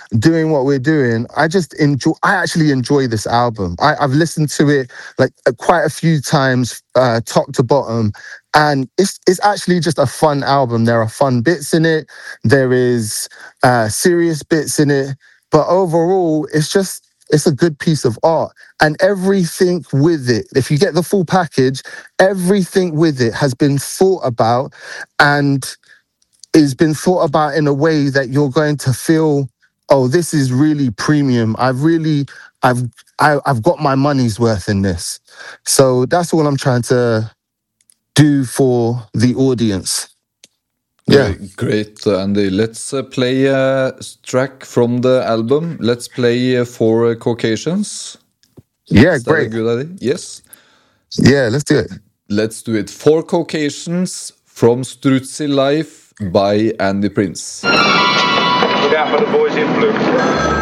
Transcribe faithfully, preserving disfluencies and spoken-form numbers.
doing what we're doing, I just enjoy. I actually enjoy this album. I, I've listened to it like uh, quite a few times, uh, top to bottom, and it's it's actually just a fun album. There are fun bits in it. There is uh, serious bits in it, but overall, it's just it's a good piece of art. And everything with it, if you get the full package, everything with it has been thought about and is been thought about in a way that you're going to feel, oh, this is really premium. I've really, I've, I, I've got my money's worth in this. So that's all I'm trying to do for the audience. Yeah. Great, great, Andy. Let's uh, play a track from the album. Let's play uh, Four Caucasians. Yeah, Is great. that a good idea? Yes. Yeah, let's do it. Let's do it. Four Caucasians from Strutzy Life by Andy Prince. Look out for the boys in blue.